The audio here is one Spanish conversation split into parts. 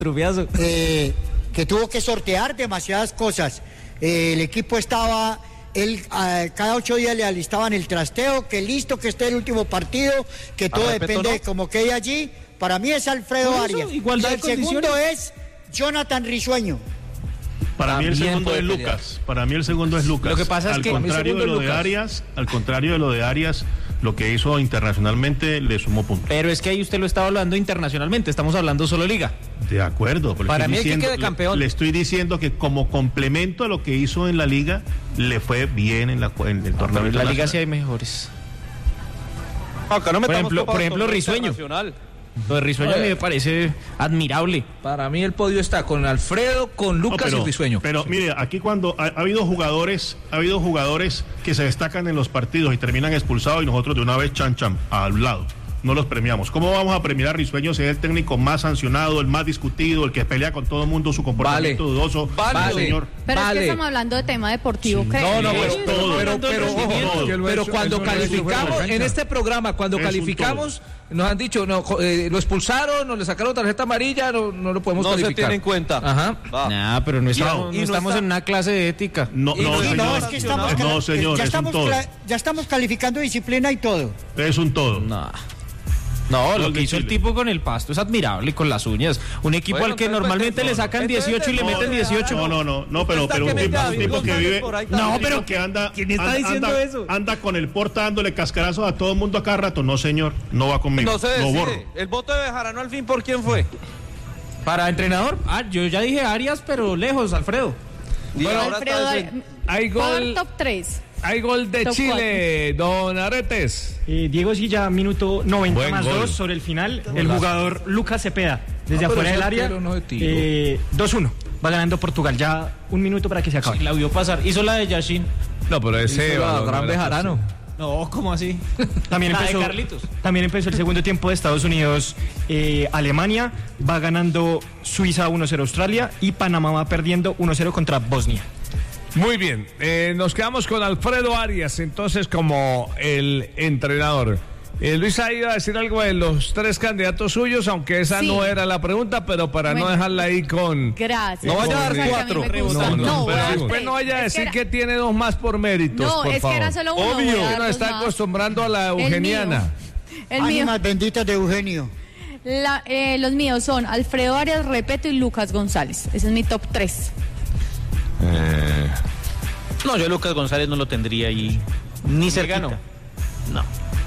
Trufiazo. Que tuvo que sortear demasiadas cosas. El equipo estaba, cada 8 días le alistaban el trasteo, que listo, que este es el último partido, que todo depende de cómo quede allí. Para mí es Alfredo Arias. Y el segundo es Jonathan Risueño. Para mí el segundo es Lucas. Para mí el segundo es Lucas. Lo que pasa es que al contrario de lo de Arias, lo que hizo internacionalmente le sumó puntos. Pero es que ahí usted lo estaba hablando internacionalmente, estamos hablando solo liga. De acuerdo. Para mí es que quede campeón. Le estoy diciendo que como complemento a lo que hizo en la liga, le fue bien en el torneo internacional. En la liga sí hay mejores. Acá no por ejemplo Risueño. Lo de Risueño a mí me parece admirable. Para mí el podio está con Alfredo, con Lucas y Risueño. Pero mire, aquí cuando ha habido jugadores que se destacan en los partidos y terminan expulsados y nosotros de una vez chan al lado. No los premiamos. ¿Cómo vamos a premiar a Risueño si es el técnico más sancionado, el más discutido, el que pelea con todo el mundo, su comportamiento dudoso? Señor. Pero es que estamos hablando de tema deportivo, creo. Pero cuando calificamos en este programa, calificamos, nos han dicho, lo expulsaron, nos le sacaron tarjeta amarilla, no lo podemos calificar. No se tiene en cuenta. Ajá. Pero no estamos en una clase de ética. No, señor, ya estamos calificando disciplina y todo. Es un todo. No, lo que hizo el tipo con el Pasto es admirable, con las uñas. Un equipo al que normalmente le sacan 18 y le meten 18. No, pero un tipo que vive. No, pero que anda. ¿Quién está diciendo eso? Anda con el Porta dándole cascarazos a todo el mundo a cada rato. No, señor, no va conmigo. No se decide. El voto de Bejarano al fin, ¿por quién fue? ¿Para entrenador? Yo ya dije Arias, pero lejos, Alfredo. Alfredo, hay gol. Top 3. Hay gol de Top Chile, 4. Don Aretes. Diego Silla, minuto 90 Buen más gol. 2 sobre el final. El jugador Lucas Cepeda, desde afuera del área. 2-1. Va ganando Portugal. Ya un minuto para que se acabe. Sí, la vio pasar. Hizo la de Yashin. No, pero ese gran Bejarano. No, ¿cómo así? También empezó el segundo tiempo de Estados Unidos, Alemania. Va ganando Suiza 1-0 Australia. Y Panamá va perdiendo 1-0 contra Bosnia. Muy bien, nos quedamos con Alfredo Arias, entonces, como el entrenador. Luis ha ido a decir algo de los 3 candidatos suyos, aunque esa no era la pregunta, pero para no dejarla ahí con... Gracias. No vaya a dar 4. No, pero después no vaya a decir que tiene 2 más por méritos, por favor. Que era solo uno. Obvio, que nos está acostumbrando a la eugeniana. Ánimas benditas de Eugenio. Los míos son Alfredo Arias, Repeto y Lucas González. Ese es mi top 3. No, yo Lucas González no lo tendría ahí ni cercano. No.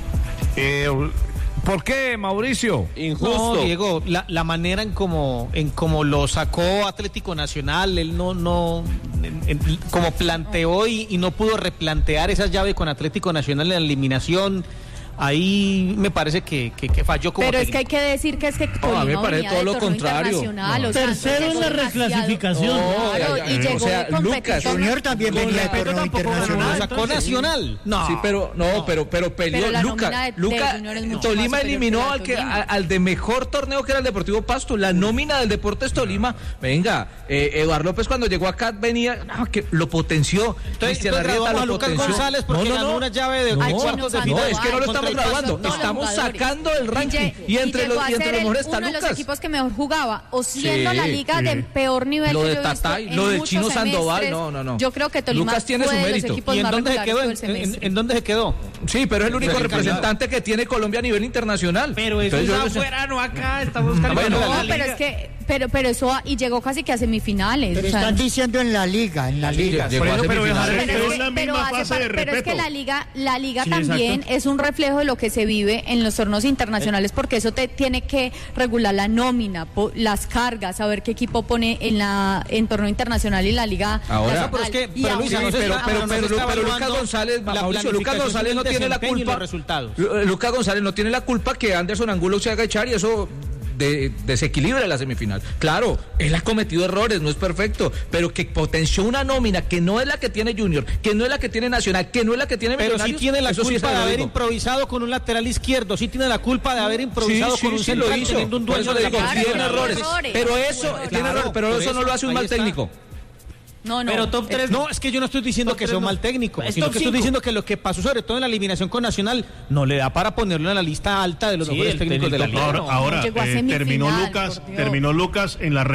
¿Por qué, Mauricio? Injusto. No, Diego, la manera en cómo lo sacó Atlético Nacional, él como planteó y no pudo replantear esa llave con Atlético Nacional en la eliminación. Ahí me parece que falló como pero técnico. Es que hay que decir que es que Tolima a mí me parece todo lo contrario. Tercero en la reclasificación. Y llegó Lucas Junior también venía de torneo internacional. Lo sacó Nacional. No. Sí, pero peleó Lucas. Tolima eliminó al de mejor torneo, que era el Deportivo Pasto. La nómina del Deportes Tolima. Venga, Eduardo López cuando llegó acá venía, que lo potenció. Cristian Arrieta lo Lucas potenció. González porque ganó una llave de cuartos de final. Es que no lo estamos graduando, estamos sacando el ranking y entre los mejores está uno Lucas. De los equipos que mejor jugaba, o siendo la liga de peor nivel lo que de yo he visto Tatay, en lo de muchos Chino semestres. Sandoval, no. Yo creo que Tolima Lucas tiene su mérito. ¿Y en dónde se quedó? ¿En dónde se quedó? Sí, pero es el único representante que tiene Colombia a nivel internacional. Pero eso es afuera, no acá, estamos calificando. No, pero es que pero eso y llegó casi que a semifinales. Pero están diciendo en la liga. Pero es la misma fase de Repeto. Pero es que la liga también es un reflejo de lo que se vive en los torneos internacionales, porque eso te tiene que regular la nómina, las cargas, saber qué equipo pone en torneo internacional y la liga. Ahora, pero Lucas González, Mauricio, Lucas González no tiene la culpa. Lucas González no tiene la culpa que Anderson Angulo se haga echar y eso desequilibra la semifinal. Claro, él ha cometido errores, no es perfecto, pero que potenció una nómina que no es la que tiene Junior, que no es la que tiene Nacional, que no es la que tiene Millonarios. Pero sí tiene la culpa de haber improvisado con un lateral izquierdo, sí tiene la culpa de haber improvisado con un central teniendo un dueño de la tiene errores. Pero eso tiene errores, pero eso no lo hace un mal técnico. No. Pero top 3. No, es que yo no estoy diciendo que sea un mal técnico, sino que estoy diciendo que lo que pasó, sobre todo en la eliminación con Nacional, no le da para ponerlo en la lista alta de los mejores técnicos de la liga. Ahora terminó Lucas en la